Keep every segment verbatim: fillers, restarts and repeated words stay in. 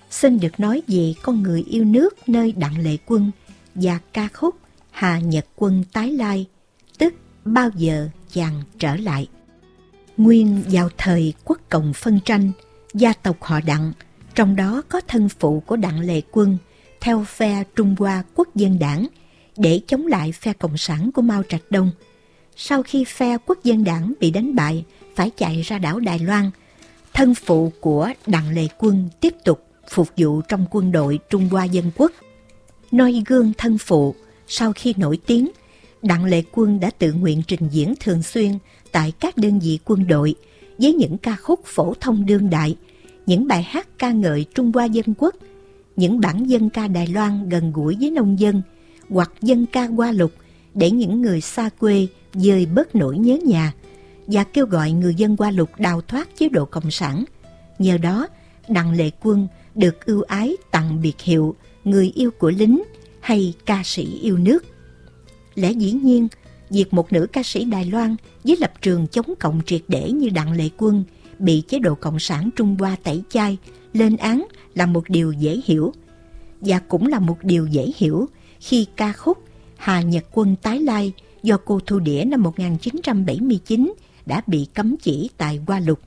xin được nói về con người yêu nước nơi Đặng Lệ Quân và ca khúc Hà Nhật Quân tái lai, tức Bao giờ chàng trở lại. Nguyên vào thời quốc cộng phân tranh, gia tộc họ Đặng, trong đó có thân phụ của Đặng Lệ Quân, theo phe Trung Hoa Quốc dân đảng để chống lại phe Cộng sản của Mao Trạch Đông. Sau khi phe Quốc dân đảng bị đánh bại, phải chạy ra đảo Đài Loan, thân phụ của Đặng Lệ Quân tiếp tục phục vụ trong quân đội Trung Hoa Dân Quốc. Noi gương thân phụ, sau khi nổi tiếng, Đặng Lệ Quân đã tự nguyện trình diễn thường xuyên tại các đơn vị quân đội với những ca khúc phổ thông đương đại, những bài hát ca ngợi Trung Hoa Dân Quốc, những bản dân ca Đài Loan gần gũi với nông dân, hoặc dân ca Hoa Lục để những người xa quê vơi bớt nỗi nhớ nhà, và kêu gọi người dân Hoa Lục đào thoát chế độ Cộng sản. Nhờ đó, Đặng Lệ Quân được ưu ái tặng biệt hiệu người yêu của lính hay ca sĩ yêu nước. Lẽ dĩ nhiên, việc một nữ ca sĩ Đài Loan với lập trường chống cộng triệt để như Đặng Lệ Quân bị chế độ Cộng sản Trung Hoa tẩy chay, lên án là một điều dễ hiểu. Và cũng là một điều dễ hiểu khi ca khúc Hà Nhật Quân tái lai do cô thu đĩa năm một nghìn chín trăm bảy mươi chín đã bị cấm chỉ tại Hoa Lục.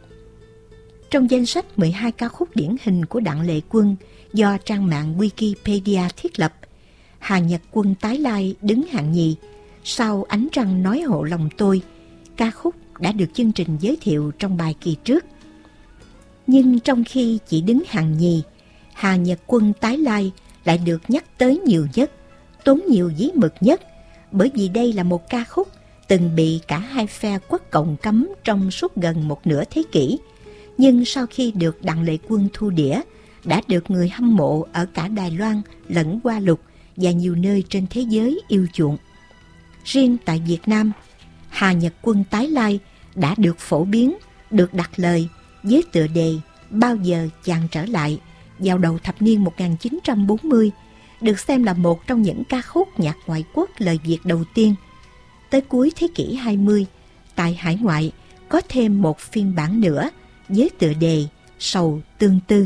Trong danh sách mười hai ca khúc điển hình của Đặng Lệ Quân do trang mạng Wikipedia thiết lập, Hà Nhật Quân tái lai đứng hạng nhì, sau Ánh trăng nói hộ lòng tôi, ca khúc đã được chương trình giới thiệu trong bài kỳ trước. Nhưng trong khi chỉ đứng hạng nhì, Hà Nhật Quân tái lai lại được nhắc tới nhiều nhất, tốn nhiều giấy mực nhất, bởi vì đây là một ca khúc từng bị cả hai phe quốc cộng cấm trong suốt gần một nửa thế kỷ. Nhưng sau khi được Đặng Lệ Quân thu đĩa, đã được người hâm mộ ở cả Đài Loan lẫn Hoa Lục và nhiều nơi trên thế giới yêu chuộng. Riêng tại Việt Nam, Hà Nhật Quân tái lai đã được phổ biến, được đặt lời với tựa đề Bao giờ chàng trở lại vào đầu thập niên một nghìn chín trăm bốn mươi, được xem là một trong những ca khúc nhạc ngoại quốc lời Việt đầu tiên. Tới cuối thế kỷ hai mươi, tại hải ngoại có thêm một phiên bản nữa với tựa đề Sầu Tương Tư.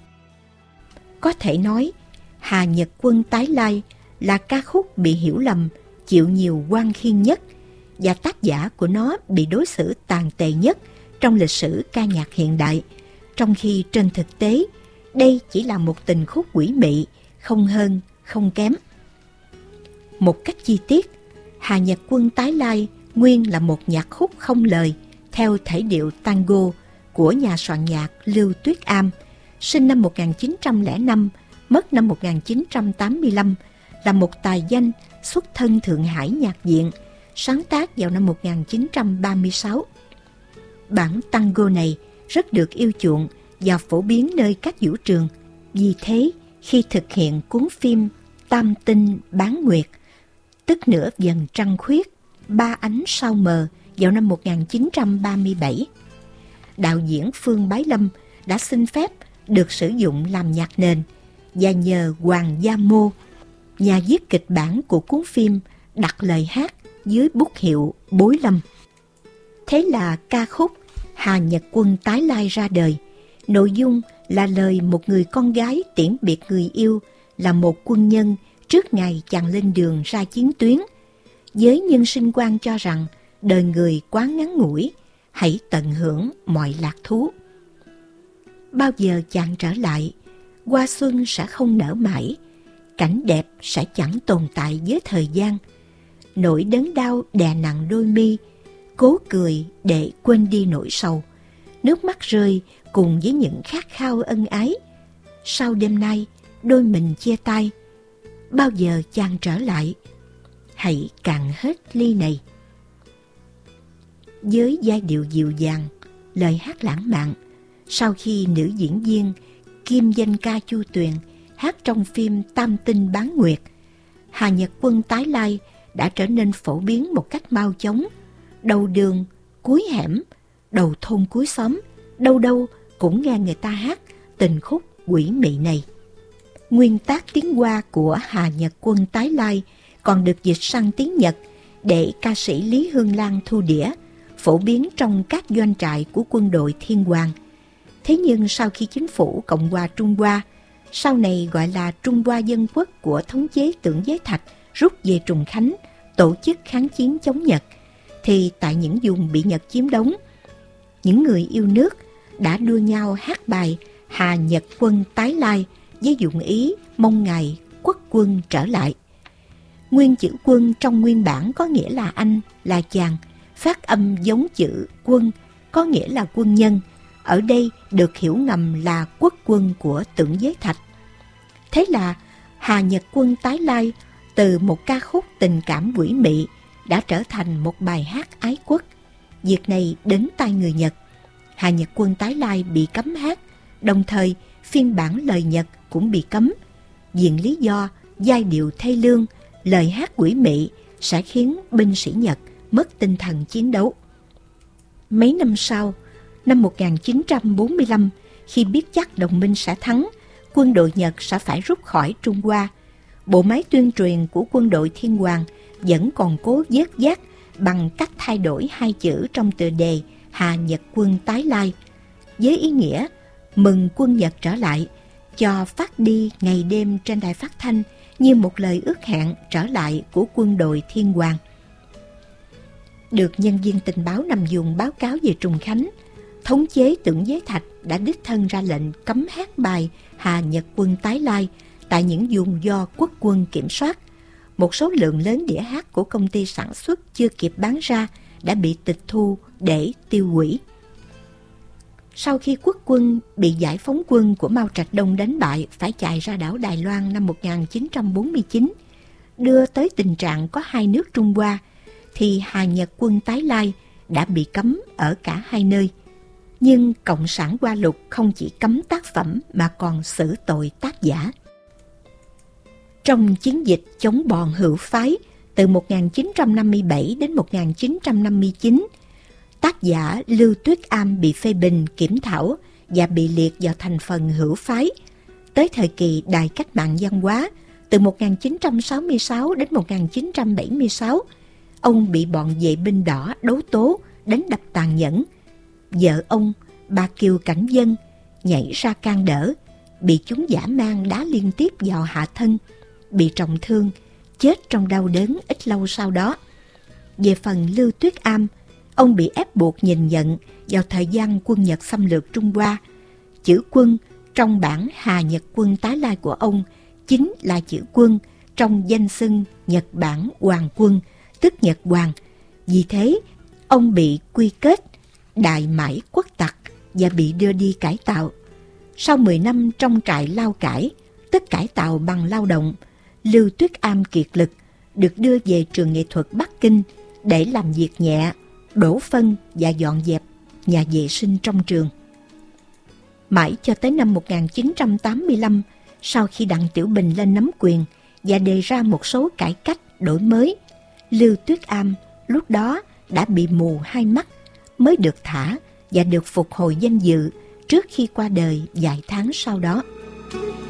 Có thể nói, Hà Nhật Quân tái lai là ca khúc bị hiểu lầm, chịu nhiều oan khiên nhất, và tác giả của nó bị đối xử tàn tệ nhất trong lịch sử ca nhạc hiện đại, trong khi trên thực tế, đây chỉ là một tình khúc quỷ mị, không hơn, không kém. Một cách chi tiết, Hà Nhật Quân tái lai nguyên là một nhạc khúc không lời theo thể điệu tango của nhà soạn nhạc Lưu Tuyết Am, sinh năm một nghìn chín trăm lẻ năm, mất năm một nghìn chín trăm tám mươi lăm, là một tài danh xuất thân Thượng Hải nhạc viện, sáng tác vào năm một nghìn chín trăm ba mươi sáu. Bản tango này rất được yêu chuộng và phổ biến nơi các vũ trường. Vì thế, khi thực hiện cuốn phim Tam Tinh Bán Nguyệt, tức Nửa Vầng Trăng Khuyết, Ba Ánh Sao Mờ vào năm một nghìn chín trăm ba mươi bảy, đạo diễn Phương Bái Lâm đã xin phép được sử dụng làm nhạc nền, và nhờ Hoàng Gia Mô, nhà viết kịch bản của cuốn phim, đặt lời hát dưới bút hiệu Bối Lâm. Thế là ca khúc Hà Nhật Quân tái lai ra đời. Nội dung là lời một người con gái tiễn biệt người yêu là một quân nhân trước ngày chàng lên đường ra chiến tuyến. Với nhân sinh quan cho rằng đời người quá ngắn ngủi, hãy tận hưởng mọi lạc thú. Bao giờ chàng trở lại, hoa xuân sẽ không nở mãi, cảnh đẹp sẽ chẳng tồn tại với thời gian. Nỗi đớn đau đè nặng đôi mi, cố cười để quên đi nỗi sầu. Nước mắt rơi cùng với những khát khao ân ái. Sau đêm nay, đôi mình chia tay. Bao giờ chàng trở lại, hãy cạn hết ly này. Với giai điệu dịu dàng, lời hát lãng mạn, sau khi nữ diễn viên Kim Danh Ca Chu Tuyền hát trong phim Tam Tinh Bán Nguyệt, Hà Nhật Quân tái lai đã trở nên phổ biến một cách mau chóng. Đầu đường, cuối hẻm, đầu thôn cuối xóm, đâu đâu cũng nghe người ta hát tình khúc quỷ mị này. Nguyên tác tiếng Hoa của Hà Nhật Quân tái lai còn được dịch sang tiếng Nhật để ca sĩ Lý Hương Lan thu đĩa, phổ biến trong các doanh trại của quân đội Thiên Hoàng. Thế nhưng sau khi chính phủ Cộng hòa Trung Hoa, sau này gọi là Trung Hoa Dân Quốc của thống chế Tưởng Giới Thạch, rút về Trùng Khánh, tổ chức kháng chiến chống Nhật, thì tại những vùng bị Nhật chiếm đóng, những người yêu nước đã đua nhau hát bài Hà Nhật quân tái lai với dụng ý mong ngài quốc quân trở lại. Nguyên chữ quân trong nguyên bản có nghĩa là anh, là chàng, phát âm giống chữ quân có nghĩa là quân nhân, ở đây được hiểu ngầm là quốc quân của Tưởng Giới Thạch. Thế là Hà Nhật quân tái lai từ một ca khúc tình cảm quỷ mị đã trở thành một bài hát ái quốc. Việc này đến tai người Nhật, Hà Nhật quân tái lai bị cấm hát, đồng thời phiên bản lời Nhật cũng bị cấm, viện lý do giai điệu thê lương, lời hát quỷ mị sẽ khiến binh sĩ Nhật mất tinh thần chiến đấu. Mấy năm sau, năm một nghìn chín trăm bốn mươi lăm, khi biết chắc đồng minh sẽ thắng, quân đội Nhật sẽ phải rút khỏi Trung Hoa, bộ máy tuyên truyền của quân đội Thiên Hoàng vẫn còn cố vớt vát bằng cách thay đổi hai chữ trong tựa đề Hà Nhật quân tái lai, với ý nghĩa mừng quân Nhật trở lại, cho phát đi ngày đêm trên đài phát thanh như một lời ước hẹn trở lại của quân đội Thiên Hoàng. Được nhân viên tình báo nằm vùng báo cáo về Trùng Khánh, thống chế Tưởng Giới Thạch đã đích thân ra lệnh cấm hát bài Hà Nhật quân tái lai tại những vùng do quốc quân kiểm soát. Một số lượng lớn đĩa hát của công ty sản xuất chưa kịp bán ra đã bị tịch thu để tiêu hủy. Sau khi quốc quân bị giải phóng quân của Mao Trạch Đông đánh bại phải chạy ra đảo Đài Loan năm một nghìn chín trăm bốn mươi chín, đưa tới tình trạng có hai nước Trung Hoa, thì Hà Nhật quân tái lai đã bị cấm ở cả hai nơi. Nhưng Cộng sản Hoa Lục không chỉ cấm tác phẩm mà còn xử tội tác giả. Trong chiến dịch chống bọn hữu phái từ một nghìn chín trăm năm mươi bảy đến một nghìn chín trăm năm mươi chín, tác giả Lưu Tuyết Am bị phê bình kiểm thảo và bị liệt vào thành phần hữu phái. Tới thời kỳ Đài Cách mạng Văn hóa từ một nghìn chín trăm sáu mươi sáu đến một nghìn chín trăm bảy mươi sáu, ông bị bọn vệ binh đỏ đấu tố, đánh đập tàn nhẫn. Vợ ông, bà Kiều Cảnh Dân, nhảy ra can đỡ, bị chúng dã man đá liên tiếp vào hạ thân, bị trọng thương, chết trong đau đớn ít lâu sau đó. Về phần Lưu Tuyết Am, ông bị ép buộc nhìn nhận vào thời gian quân Nhật xâm lược Trung Hoa. Chữ quân trong bản Hà Nhật quân tái lai của ông chính là chữ quân trong danh xưng Nhật Bản Hoàng quân, tức Nhật Hoàng. Vì thế, ông bị quy kết đại mãi quốc tặc và bị đưa đi cải tạo. Sau mười năm trong trại lao cải, tức cải tạo bằng lao động, Lưu Tuyết Am kiệt lực, được đưa về trường nghệ thuật Bắc Kinh để làm việc nhẹ, đổ phân và dọn dẹp nhà vệ sinh trong trường. Mãi cho tới năm một nghìn chín trăm tám mươi lăm, sau khi Đặng Tiểu Bình lên nắm quyền và đề ra một số cải cách đổi mới, Lưu Tuyết Am lúc đó đã bị mù hai mắt, mới được thả và được phục hồi danh dự trước khi qua đời vài tháng sau đó.